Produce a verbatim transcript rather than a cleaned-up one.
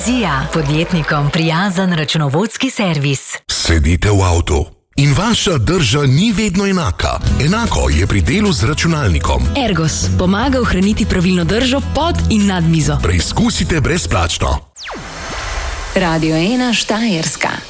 Vizija. Podjetnikom prijazen računovodski servis. Sedite v avtu in vaša drža ni vedno enaka. Enako je pri delu z računalnikom. Ergos pomaga ohraniti pravilno držo pod in nad mizo. Preizkusite brezplačno. Radio ena Štajerska.